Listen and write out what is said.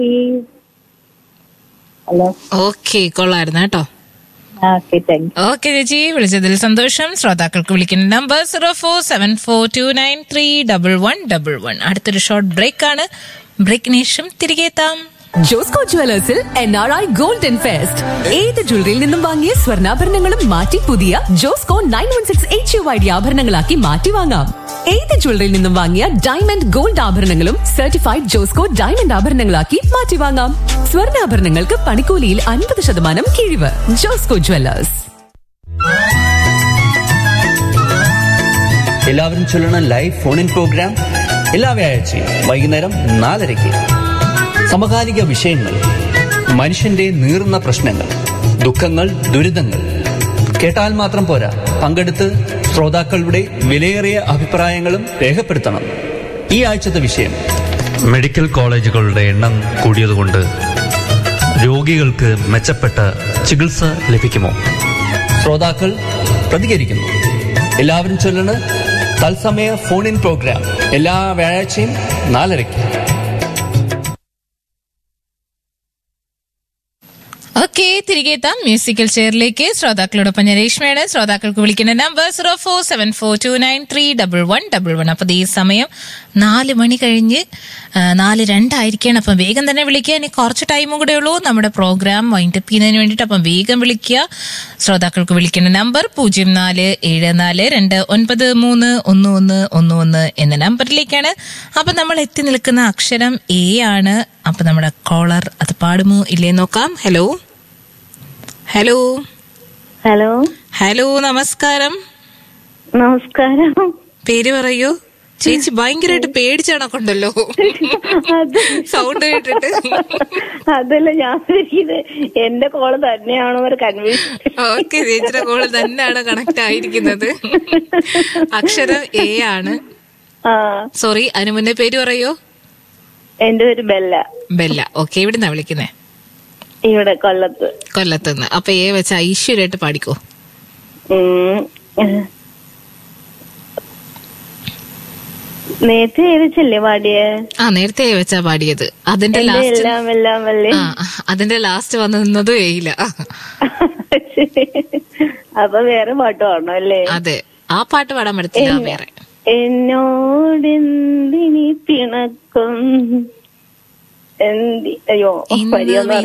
Hello. Okay, കൊള്ളായിരുന്നു കേട്ടോ. Okay, thank you. Okay ചേച്ചി, വിളിച്ചതിൽ സന്തോഷം. ശ്രോതാക്കൾക്ക് വിളിക്കുന്ന നമ്പർ 0474293111. അടുത്തൊരു ഷോർട്ട് ബ്രേക്ക് ആണ്. ബ്രേക്കിന് ശേഷം തിരികെ എത്താം. Josco ജുവലേഴ്സിൽ NRI golden fest. ഏത് ജ്വല്ലറിയിൽ നിന്നും വാങ്ങിയ സ്വർണ്ണാഭരണങ്ങളും മാറ്റി പുതിയ ജോസ്കോ 916 HUID ആഭരണങ്ങളാക്കി മാറ്റി വാങ്ങാം. ഏത് ജ്വല്ലറിയിൽ നിന്നും വാങ്ങിയ ഡയമണ്ട് ഗോൾഡ് ആഭരണങ്ങളും സർട്ടിഫൈഡ് ജോസ്കോ ഡയമണ്ട് ആഭരണങ്ങളാക്കി മാറ്റി വാങ്ങാം. സ്വർണ്ണാഭരണങ്ങൾക്ക് പണിക്കൂലിയിൽ 50% കിഴിവ്. ജോസ്കോ ജുവലേഴ്സ്. എല്ലാവരും ചൊല്ലണ ലൈവ് ഫോൺ ഇൻ പ്രോഗ്രാം എല്ലാ വ്യാഴാഴ്ചയും വൈകുന്നേരം 4:30. സമകാലിക വിഷയങ്ങൾ, മനുഷ്യന്റെ നീറുന്ന പ്രശ്നങ്ങൾ, ദുഃഖങ്ങൾ, ദുരിതങ്ങൾ. കേട്ടാൽ മാത്രം പോരാ, പങ്കെടുത്ത് ശ്രോതാക്കളുടെ വിലയേറിയ അഭിപ്രായങ്ങളും രേഖപ്പെടുത്തണം. ഈ ആഴ്ചത്തെ വിഷയം: മെഡിക്കൽ കോളേജുകളുടെ എണ്ണം കൂടിയതുകൊണ്ട് രോഗികൾക്ക് മെച്ചപ്പെട്ട ചികിത്സ ലഭിക്കുമോ? ശ്രോതാക്കൾ പ്രതികരിക്കുന്നു. എല്ലാവരും ചൊല്ലണ തത്സമയ ഫോൺ ഇൻ പ്രോഗ്രാം എല്ലാ വ്യാഴാഴ്ചയും 4:30. ഓക്കെ, തിരികെ എത്താം മ്യൂസിക്കൽ ചെയറിലേക്ക്. ശ്രോതാക്കളോടൊപ്പം ഞാൻ രേഷ്മയാണ്. ശ്രോതാക്കൾക്ക് വിളിക്കുന്ന നമ്പർ 0474293111. അപ്പൊ ഈ സമയം 4 മണി കഴിഞ്ഞ് 4:02 ആയിരിക്കണം. അപ്പം വേഗം തന്നെ വിളിക്കുക. ഇനി കുറച്ച് ടൈമും കൂടെ ഉള്ളൂ നമ്മുടെ പ്രോഗ്രാം വൈൻഡപ്പ് ചെയ്യുന്നതിന് വേണ്ടിയിട്ട്. അപ്പം വേഗം വിളിക്കുക. ശ്രോതാക്കൾക്ക് വിളിക്കുന്ന നമ്പർ 0474293111 എന്ന നമ്പറിലേക്കാണ്. അപ്പൊ നമ്മൾ എത്തി നിൽക്കുന്ന അക്ഷരം A ആണ്. അപ്പൊ നമ്മുടെ കോളർ അത് പാടുമോ ഇല്ലേ നോക്കാം. Hello hello hello. ഹലോ, നമസ്കാരം. നമസ്കാരം. പേര് പറയൂ ചേച്ചി. ഭയങ്കരമായിട്ട് പേടിച്ചണക്കുണ്ടല്ലോ സൗണ്ട് കേട്ടിട്ട്. അതല്ല, ഞാൻ എന്റെ കോള് തന്നെയാണോ ഒരു കൺഫ്യൂഷൻ. ഓക്കെ, ചേച്ചിയുടെ കോള് തന്നെയാണ് കണക്ട് ആയിരിക്കുന്നത്. അക്ഷരം A ആണ്. സോറി, അതിന് മുന്നേ പേര് പറയോ? എന്റെ പേര് ബെല്ല. ബെല്ല. ഓക്കെ, എവിടുന്നാ വിളിക്കുന്നേ? ഇവിടെ കൊല്ലത്ത്. കൊല്ലത്തുനിന്ന്. അപ്പൊ A വെച്ച ഐശ്വര്യമായിട്ട് പാടിക്കോ. നേരത്തെ വെച്ചല്ലേ പാടിയേ? നേരത്തെ വെച്ചാ പാടിയത്. അതിന്റെ ലാസ്റ്റ് അതിന്റെ ലാസ്റ്റ് വന്നു നിന്നതും ഏയില്ല. അപ്പൊ വേറെ പാട്ട് പാടണം അല്ലേ? അതെ, ആ പാട്ട് പാടാൻ പറ്റത്തില്ല. വേറെ എന്നോടെന്തിനി പിണക്കം. അയ്യോ,